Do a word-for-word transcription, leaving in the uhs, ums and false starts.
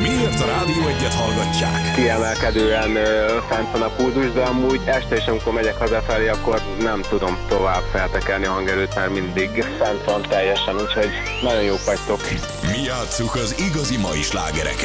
Miért a Rádió Egyet hallgatják? Kiemelkedően ö, fent van a pulzus, de amúgy este is, amikor megyek hazafelé, akkor nem tudom tovább feltekerni a hangerőt, mert mindig fent van teljesen, úgyhogy nagyon jók vagytok. Mi játsszuk az igazi mai slágereket.